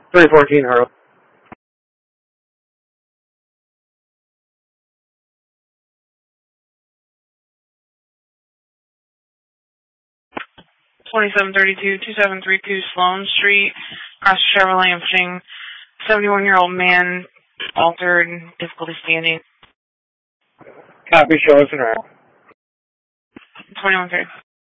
314 Harlow. $2732-2732 Sloan Street, across Chevrolet Imaging. 71-year-old man, altered, difficulty standing. Copy, show us an hour. 2130.